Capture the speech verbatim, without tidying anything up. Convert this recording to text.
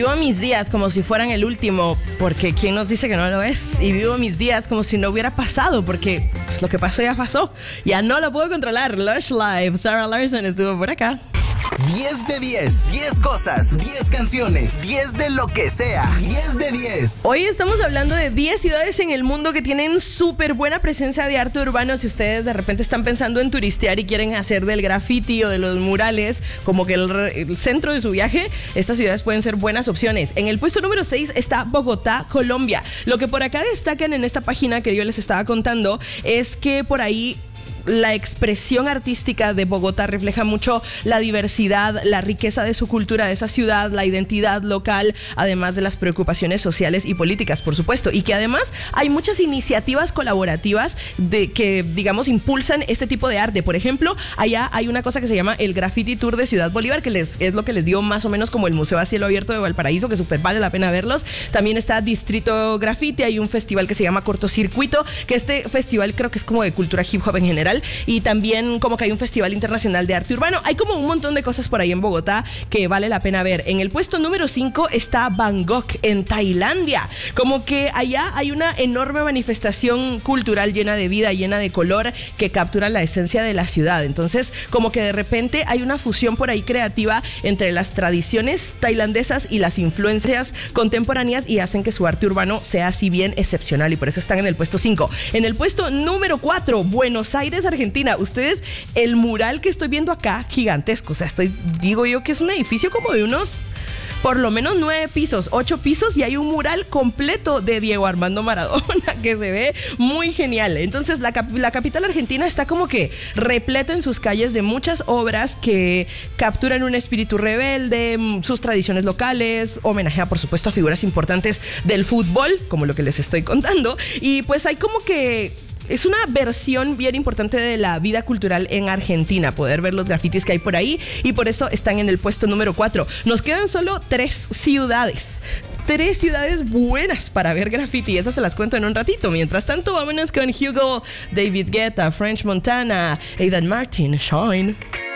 Vivo mis días como si fueran el último, porque ¿quién nos dice que no lo es? Y vivo mis días como si no hubiera pasado, porque pues, lo que pasó ya pasó. Ya no lo puedo controlar. Lush Live, Sarah Larson estuvo por acá. diez de diez, diez cosas, diez canciones, diez de lo que sea, diez de diez. Hoy estamos hablando de diez ciudades en el mundo que tienen súper buena presencia de arte urbano. Si ustedes de repente están pensando en turistear y quieren hacer del graffiti o de los murales como que el, el centro de su viaje, estas ciudades pueden ser buenas opciones. En el puesto número seis está Bogotá, Colombia. Lo que por acá destacan en esta página que yo les estaba contando es que por ahí la expresión artística de Bogotá refleja mucho la diversidad, la riqueza de su cultura, de esa ciudad, la identidad local, además de las preocupaciones sociales y políticas, por supuesto, y que además hay muchas iniciativas colaborativas de que, digamos, impulsan este tipo de arte. Por ejemplo, allá hay una cosa que se llama el Graffiti Tour de Ciudad Bolívar, que les, es lo que les dio más o menos como el Museo a Cielo Abierto de Valparaíso, que súper vale la pena verlos. También está Distrito Graffiti, hay un festival que se llama Cortocircuito, que este festival creo que es como de cultura hip hop en general, y también como que hay un festival internacional de arte urbano. Hay como un montón de cosas por ahí en Bogotá que vale la pena ver. En el puesto número cinco está Bangkok, en Tailandia. Como que allá hay una enorme manifestación cultural llena de vida, llena de color, que captura la esencia de la ciudad. Entonces, como que de repente hay una fusión por ahí creativa entre las tradiciones tailandesas y las influencias contemporáneas y hacen que su arte urbano sea así bien excepcional, y por eso están en el puesto cinco. En el puesto número cuatro, Buenos Aires, Argentina. Ustedes, el mural que estoy viendo acá, gigantesco, o sea, estoy, digo yo que es un edificio como de unos por lo menos nueve pisos, ocho pisos, y hay un mural completo de Diego Armando Maradona que se ve muy genial. Entonces la, cap- la capital argentina está como que repleta en sus calles de muchas obras que capturan un espíritu rebelde, sus tradiciones locales, homenajea por supuesto a figuras importantes del fútbol, como lo que les estoy contando, y pues hay como que es una versión bien importante de la vida cultural en Argentina, poder ver los grafitis que hay por ahí, y por eso están en el puesto número cuatro. Nos quedan solo tres ciudades. Tres ciudades buenas para ver graffiti. Esas se las cuento en un ratito. Mientras tanto, vámonos con Hugo, David Guetta, French Montana, Aidan Martin, Shine.